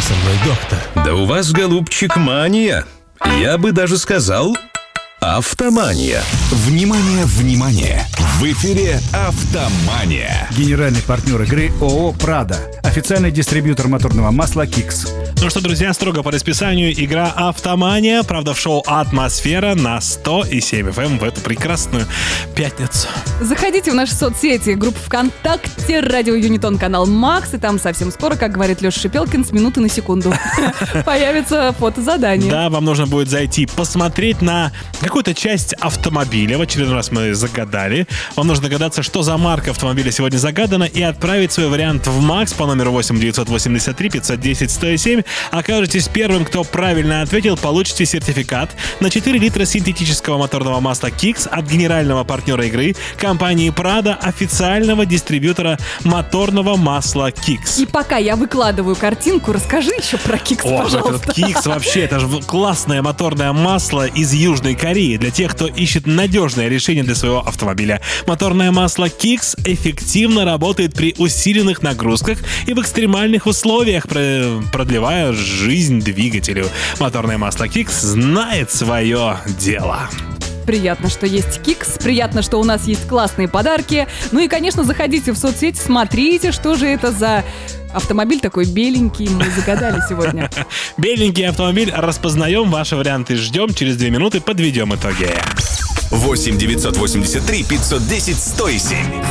со мной, доктор? Да у вас, голубчик, мания. Я бы даже сказал, автомания. Внимание, внимание! В эфире «Автомания». Генеральный партнер игры ООО «Прада». Официальный дистрибьютор моторного масла «Кикс». Ну что, друзья, строго по расписанию игра «Автомания». Правда, в шоу «Атмосфера» на 100,7 FM в эту прекрасную пятницу. Заходите в наши соцсети, группу ВКонтакте, радио Юнитон, канал Макс, и там совсем скоро, как говорит Леша Шипелкин, с минуты на секунду появится фотозадание. Да, вам нужно будет зайти, посмотреть на какую-то часть автомобиля. В очередной раз мы загадали. Вам нужно догадаться, что за марка автомобиля сегодня загадана, и отправить свой вариант в Макс по номеру 8 983 510 107. Окажетесь первым, кто правильно ответил, получите сертификат на 4 литра синтетического моторного масла «Кикс» от генерального партнера игры компании «Прада», официального дистрибьютора моторного масла «Кикс». И пока я выкладываю картинку, расскажи еще про «Кикс», пожалуйста. Этот «Кикс» вообще, это же классное моторное масло из Южной Кореи для тех, кто ищет надежное решение для своего автомобиля. Моторное масло «Кикс» эффективно работает при усиленных нагрузках и в экстремальных условиях, продлевая жизнь двигателю. Моторное масло «Кикс» знает свое дело. Приятно, что есть «Кикс», приятно, что у нас есть классные подарки. Ну и, конечно, заходите в соцсети, смотрите, что же это за автомобиль такой беленький, мы загадали сегодня. Беленький автомобиль, распознаем ваши варианты, ждем, через 2 минуты подведем итоги. 8 983 510 107.